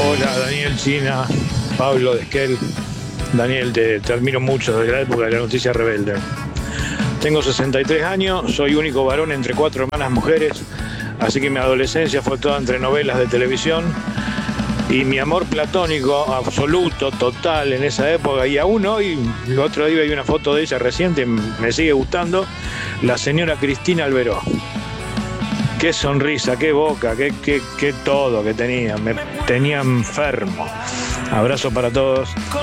Hola, Daniel China, Pablo de Esquel. Daniel, te admiro mucho desde la época de la noticia rebelde. Tengo 63 años, soy único varón entre 4 hermanas mujeres, así que mi adolescencia fue toda entre novelas de televisión y mi amor platónico absoluto, total en esa época, y aún hoy, el otro día vi una foto de ella reciente, me sigue gustando, la señora Cristina Alberó. Qué sonrisa, qué boca, qué todo que tenía, me tenía enfermo. Abrazo para todos.